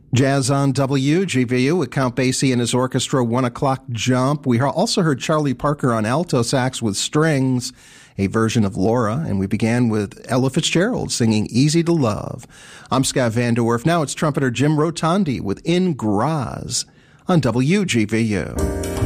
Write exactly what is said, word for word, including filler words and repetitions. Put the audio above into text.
Jazz on W G V U with Count Basie and his orchestra, One O'Clock Jump. We also heard Charlie Parker on alto sax with strings, a version of Laura, and we began with Ella Fitzgerald singing Easy to Love. I'm Scott Van Der Werf. Now it's trumpeter Jim Rotondi with In Graz on W G V U.